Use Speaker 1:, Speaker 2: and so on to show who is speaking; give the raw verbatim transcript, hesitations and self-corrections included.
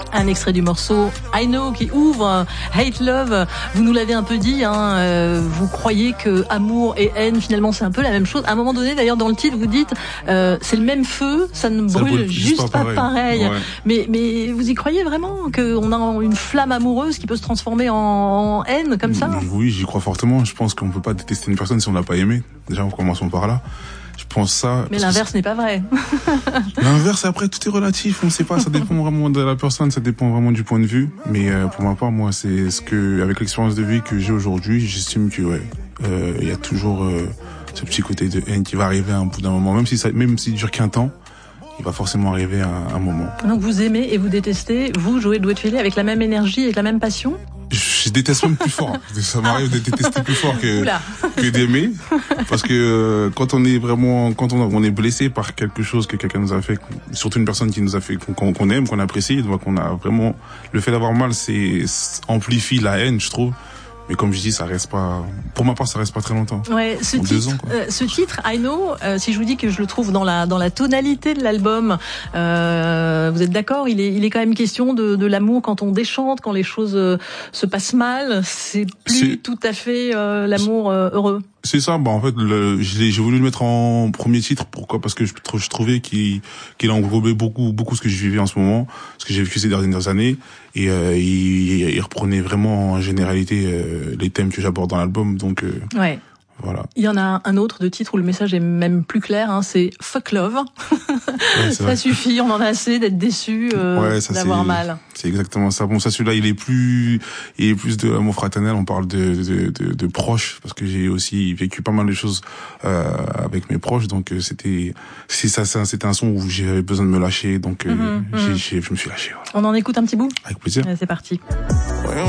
Speaker 1: Un extrait du morceau I Know qui ouvre Hate Love. Vous nous l'avez un peu dit, hein, euh, vous croyez que amour et haine, finalement, c'est un peu la même chose. À un moment donné, d'ailleurs, dans le titre, vous dites, euh, c'est le même feu, ça ne
Speaker 2: ça
Speaker 1: brûle,
Speaker 2: brûle
Speaker 1: juste, juste pas pareil. pareil.
Speaker 2: Ouais.
Speaker 1: Mais, mais vous y croyez vraiment qu'on a une flamme amoureuse qui peut se transformer en, en haine comme ça?
Speaker 2: Oui, j'y crois fortement. Je pense qu'on peut pas détester une personne si on l'a pas aimée. Déjà, en commençant par là. Je pense ça.
Speaker 1: Mais l'inverse n'est pas vrai.
Speaker 2: L'inverse, après, tout est relatif. On ne sait pas. Ça dépend vraiment de la personne. Ça dépend vraiment du point de vue. Mais euh, pour ma part, moi, c'est ce que, avec l'expérience de vie que j'ai aujourd'hui, j'estime que ouais, euh, il y a toujours euh, ce petit côté de haine qui va arriver à un bout d'un moment, même si ça, même s'il dure qu'un temps. Il va forcément arriver à un, un moment.
Speaker 1: Donc vous aimez et vous détestez, vous, Joey Douet-Félé, avec la même énergie, avec la même passion?
Speaker 2: Je, je déteste même plus fort. Ça m'arrive de détester plus fort que, que d'aimer. Parce que euh, quand on est vraiment, quand on, on est blessé par quelque chose que quelqu'un nous a fait, surtout une personne qui nous a fait, qu'on, qu'on aime, qu'on apprécie, donc on a vraiment, le fait d'avoir mal, c'est, amplifie la haine, je trouve. Mais comme je dis, ça reste pas, pour ma part, ça reste pas très longtemps.
Speaker 1: Ouais, ce
Speaker 2: en
Speaker 1: titre,
Speaker 2: deux ans, quoi.
Speaker 1: Euh, ce titre, I Know, euh, si je vous dis que je le trouve dans la dans la tonalité de l'album, euh, vous êtes d'accord? Il est il est quand même question de de l'amour quand on déchante, quand les choses euh, se passent mal. C'est plus c'est... tout à fait euh, l'amour euh, heureux.
Speaker 2: C'est ça, bah en fait, le, j'ai, j'ai voulu le mettre en premier titre. Pourquoi? Parce que je, je trouvais qu'il, qu'il englobait beaucoup, beaucoup ce que je vivais en ce moment, ce que j'ai vécu ces dernières années, et euh, il, il reprenait vraiment en généralité euh, les thèmes que j'aborde dans l'album. Donc, euh,
Speaker 1: ouais.
Speaker 2: Voilà.
Speaker 1: Il y en a un autre de titre où le message est même plus clair, hein, c'est Fuck Love. Ouais, ça vrai. Suffit, on en a assez d'être déçu, euh, ouais, ça, d'avoir
Speaker 2: c'est,
Speaker 1: mal.
Speaker 2: C'est exactement ça. Bon, ça, celui-là, il est plus, il est plus de l'amour fraternel. On parle de, de, de, de proches, parce que j'ai aussi vécu pas mal de choses euh, avec mes proches. Donc, c'était, c'est ça, ça, c'était un son où j'avais besoin de me lâcher. Donc, mm-hmm, j'ai, j'ai, je me suis lâché. Voilà.
Speaker 1: On en écoute un petit bout?
Speaker 2: Avec plaisir.
Speaker 1: Ouais, c'est parti. Ouais,